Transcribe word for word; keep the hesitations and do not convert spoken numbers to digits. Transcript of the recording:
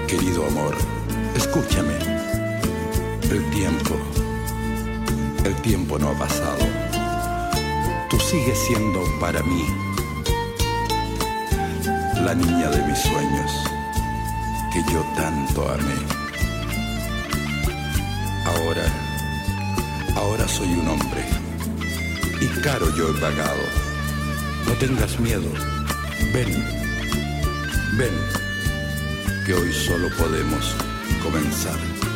Querido amor, escúchame. El tiempo, el tiempo no ha pasado. Tú sigues siendo para mí la niña de mis sueños que yo tanto amé. Ahora, ahora soy un hombre y caro yo he pagado. No tengas miedo, ven, ven, que hoy solo podemos comenzar.